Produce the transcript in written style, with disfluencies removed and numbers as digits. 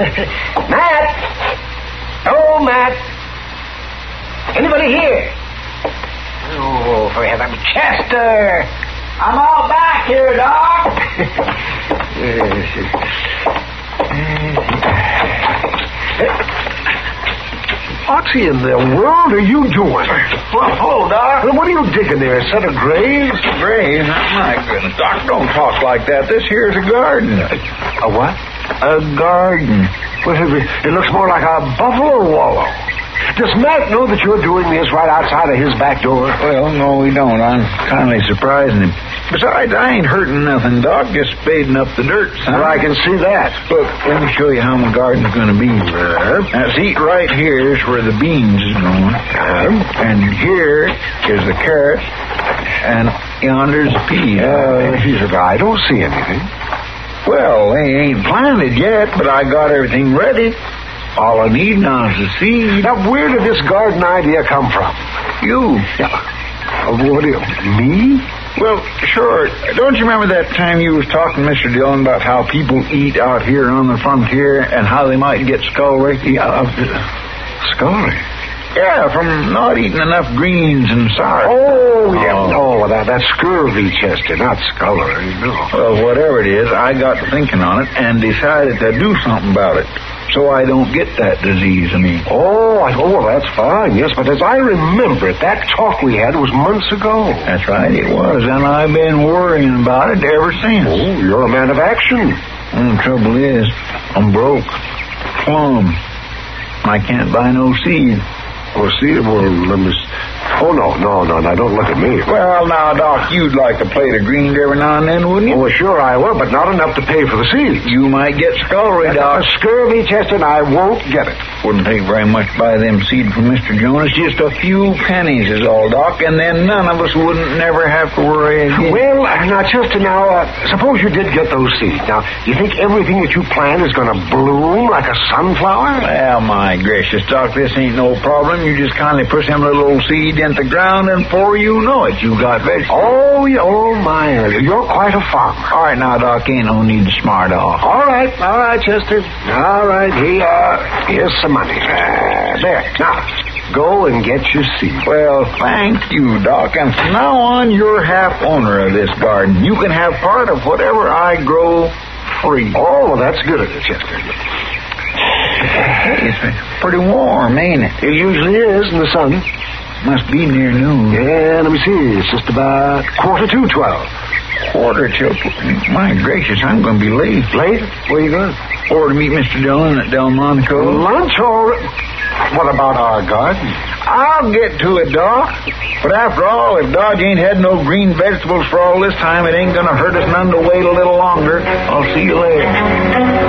Matt! Oh, Matt! Anybody here? Oh, for heaven. Chester! I'm all back here, Doc. What in the world are you doing? Well, hello, Doc. What are you digging there? A set of graves? Graves? My goodness, Doc, don't talk like that. This here's a garden. A what? A garden. Well, it looks more like a buffalo wallow. Does Matt know that you're doing this right outside of his back door? Well, no, we don't. I'm kindly surprising him. Besides, I ain't hurting nothing, Doc. Just spading up the dirt, son. Well, I can see that. Look, let me show you how my garden's going to be. Now, see, right here is where the beans is going. And here is the carrot. And yonder's the peas. I don't see anything. Well, they ain't planted yet, but I got everything ready. All I need now is the seed. Now, where did this garden idea come from? You. What do you... Me? Well, sure. Don't you remember that time you was talking to Mr. Dillon about how people eat out here on the frontier and how they might get scullery? Scullery? Yeah, from not eating enough greens and sour. Oh, yeah. Oh, that's scurvy, Chester, not scullery, no. Well, whatever it is, I got to thinking on it and decided to do something about it so I don't get that disease, Oh, well, that's fine, yes, but as I remember it, that talk we had was months ago. That's right, it was, and I've been worrying about it ever since. Oh, you're a man of action. Well, the trouble is, I'm broke. Plumb. I can't buy no seed. Well, see, let me... Oh, no, now don't look at me. Well, now, Doc, you'd like a plate of greens every now and then, wouldn't you? Oh, well, sure I will, but not enough to pay for the seeds. You might get scullery, Doc. Scurvy, Chester, and I won't get it. Wouldn't take very much to buy them seed from Mr. Jonas. Just a few pennies is all, Doc, and then none of us wouldn't never have to worry again. Well, now, Chester, suppose you did get those seeds. Now, you think everything that you plan is going to bloom like a sunflower? Well, my gracious, Doc, this ain't no problem. You just kindly push them little old seed in the ground, and before you know it, you got vegetables. Oh, my, you're quite a farmer. All right, now, Doc, ain't no need to smart off. All right, Chester. All right, here's some money. There, now, go and get your seed. Well, thank you, Doc, and from now on, you're half owner of this garden. You can have part of whatever I grow free. Oh, well, that's good of you, Chester. It's pretty warm, ain't it? It usually is in the sun. Must be near noon. Yeah, let me see. It's just about 11:45. 11:45? My gracious, I'm going to be late. Late? Where are you going? Or to meet Mr. Dillon at Delmonico. Lunch or... What about our garden? I'll get to it, Doc. But after all, if Dodge ain't had no green vegetables for all this time, it ain't going to hurt us none to wait a little longer. I'll see you later.